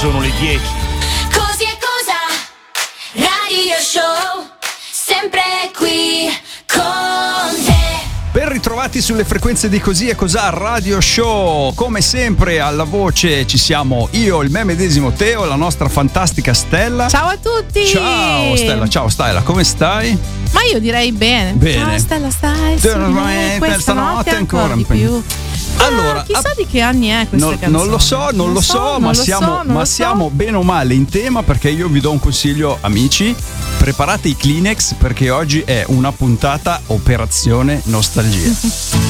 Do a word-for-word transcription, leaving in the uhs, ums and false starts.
sono le dieci. Così è cosa, radio show, sempre qui con te. Ben ritrovati sulle frequenze di Così e Cos'ha Radio Show. Come sempre alla voce ci siamo io, il me medesimo Teo, la nostra fantastica Stella. Ciao a tutti. Ciao Stella, ciao Stella, come stai? Ma io direi bene. Bene. Ciao Stella, stai? Sì, Bene, questa notte ancora di più. Allora, ah, chissà a... di che anni è questa non, canzone. non lo so, non, non lo so, so ma, non siamo, lo so, non ma lo siamo so. bene o male in tema, perché io vi do un consiglio, amici. Preparate i Kleenex perché oggi è una puntata operazione nostalgia.